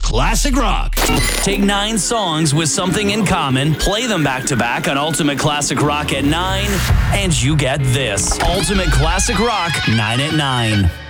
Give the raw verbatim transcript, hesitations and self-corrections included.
Classic Rock. Take nine songs with something in common, play them back to back on Ultimate Classic Rock at nine, and you get this. Ultimate Classic Rock, nine at nine.